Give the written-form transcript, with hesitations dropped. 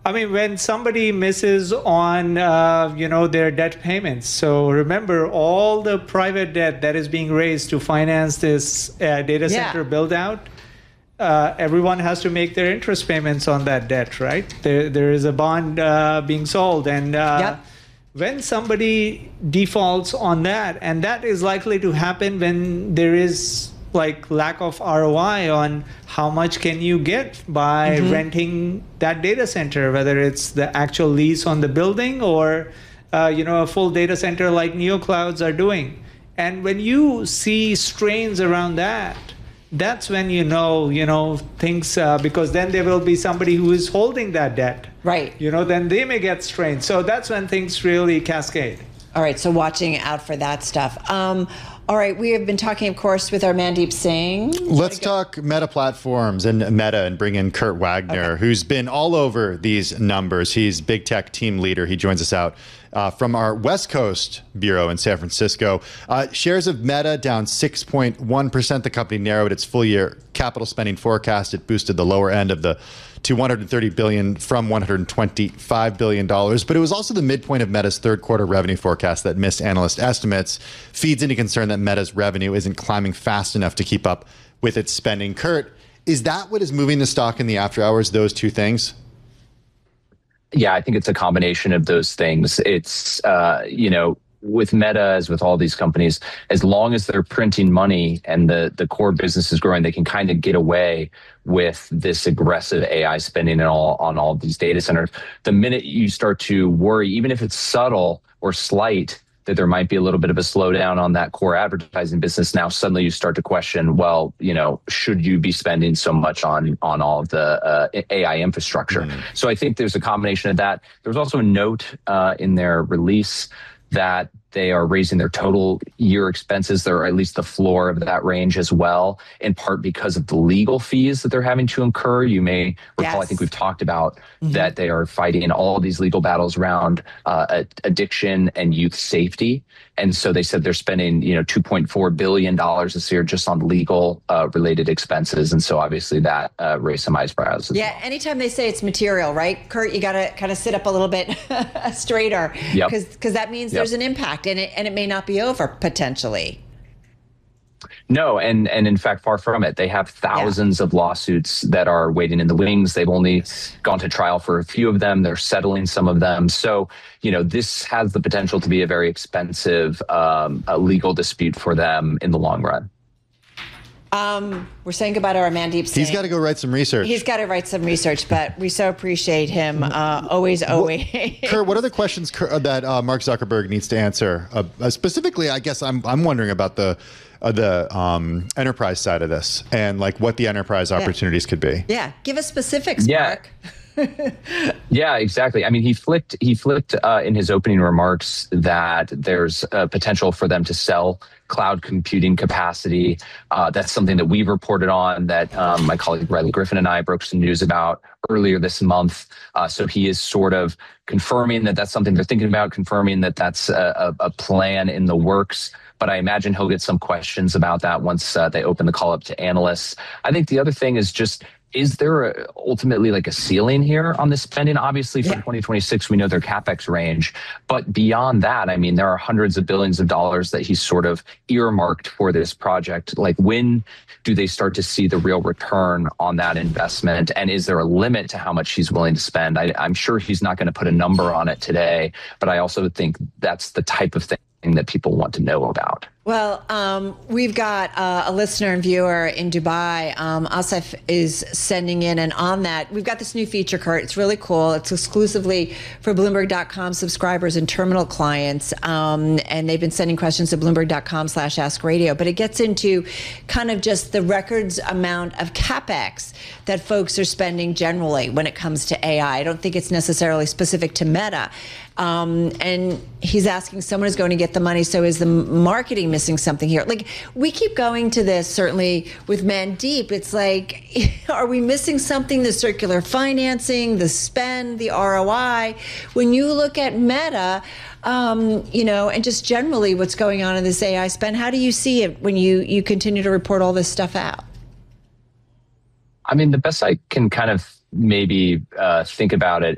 I mean, when somebody misses on, their debt payments. So remember, all the private debt that is being raised to finance this data center build out, everyone has to make their interest payments on that debt, right? There is a bond being sold, and when somebody defaults on that, and that is likely to happen when there is like lack of ROI on how much can you get by renting that data center, whether it's the actual lease on the building or a full data center like NeoClouds are doing. And when you see strains around that, that's when things, because then there will be somebody who is holding that debt. Right. Then they may get strained. So that's when things really cascade. All right, so watching out for that stuff. All right, we have been talking, of course, with our Mandeep Singh. Let's talk Meta Platforms and Meta and bring in Kurt Wagner, who's been all over these numbers. He's big tech team leader. He joins us out from our West Coast bureau in San Francisco. Shares of Meta down 6.1%. The company narrowed its full year capital spending forecast. It boosted the lower end of the to $130 billion from $125 billion. But it was also the midpoint of Meta's third quarter revenue forecast that missed analyst estimates, feeds into concern that Meta's revenue isn't climbing fast enough to keep up with its spending. Kurt, is that what is moving the stock in the after hours, those two things? Yeah, I think it's a combination of those things. It's, with Meta, as with all these companies, as long as they're printing money and the core business is growing, they can kind of get away with this aggressive AI spending on all these data centers. The minute you start to worry, even if it's subtle or slight, that there might be a little bit of a slowdown on that core advertising business, now suddenly you start to question, well, should you be spending so much on all of the AI infrastructure? So I think there's a combination of that. There's also a note in their release that they are raising their total year expenses, or at least the floor of that range as well, in part because of the legal fees that they're having to incur. You may recall, I think we've talked about that they are fighting all these legal battles around addiction and youth safety. And so they said they're spending, $2.4 billion this year just on legal related expenses. And so obviously that raised some eyebrows. Yeah, anytime they say it's material, right, Kurt, you got to kind of sit up a little bit straighter, because that means there's an impact, and it may not be over potentially. No, and in fact, far from it. They have thousands of lawsuits that are waiting in the wings. They've only gone to trial for a few of them. They're settling some of them. So, this has the potential to be a very expensive legal dispute for them in the long run. We're saying goodbye to our Mandeep Singh. He's got to go write some research. He's got to write some research, but we so appreciate him. Always. Kurt, what are the questions that Mark Zuckerberg needs to answer? Specifically, I guess I'm wondering about the enterprise side of this, and like what the enterprise opportunities could be. Yeah, give us specifics, Mark. Yeah, exactly. I mean, he flicked in his opening remarks that there's a potential for them to sell cloud computing capacity. That's something that we've reported on, that my colleague Riley Griffin and I broke some news about earlier this month. So he is sort of confirming that that's something they're thinking about, confirming that that's a plan in the works. But I imagine he'll get some questions about that once they open the call up to analysts. I think the other thing is just, is there ultimately like a ceiling here on this spending? Obviously for 2026, we know their CapEx range, but beyond that, I mean, there are hundreds of billions of dollars that he's sort of earmarked for this project. Like, when do they start to see the real return on that investment? And is there a limit to how much he's willing to spend? I'm sure he's not going to put a number on it today, but I also think that's the type of thing that people want to know about. Well, we've got a listener and viewer in Dubai. Asif is sending in, and on that, we've got this new feature, Kurt. It's really cool. It's exclusively for Bloomberg.com subscribers and terminal clients. And they've been sending questions to Bloomberg.com/AskRadio. But it gets into kind of just the records amount of CapEx that folks are spending generally when it comes to AI. I don't think it's necessarily specific to Meta. And he's asking, someone is going to get the money, so is the marketing missing something here? Like, we keep going to this, certainly with Mandeep. It's like, are we missing something? The circular financing, the spend, the ROI. When you look at Meta, and just generally what's going on in this AI spend, how do you see it when you continue to report all this stuff out? I mean, the best I can kind of maybe think about it